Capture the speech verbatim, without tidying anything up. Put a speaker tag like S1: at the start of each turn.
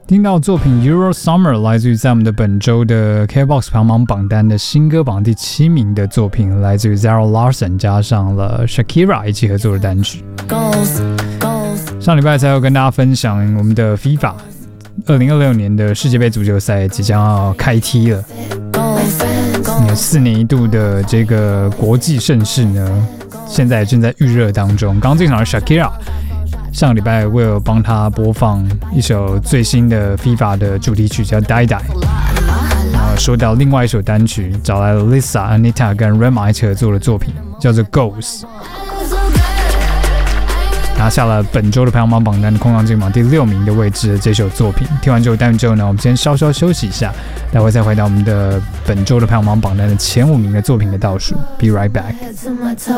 S1: 听到作品 Euro Summer 来自于在我们的本周的 K B O X 排行榜榜单的新歌榜第七名的作品，来自于 Zara Larsson 加上了 Shakira 一起合作的单曲。上礼拜才有跟大家分享我们的 FIFA 二零二六年的世界杯足球赛即将要开踢了，四年一度的这个国际盛事呢，现在正在预热当中。刚进场的 Shakira， 上个礼拜我有帮他播放一首最新的 FIFA 的主题曲，叫 Die Die。然后说到另外一首单曲，找来了 Lisa、Anita 跟 Rema 一起合作的作品，叫做 Goals。拿下了本周的排行榜榜单的空降金榜第六名的位置的这首作品。听完这首单曲之后呢，我们先稍稍休息一下，待会再回到我们的本周的排行榜榜单的前五名的作品的倒数。Be right back.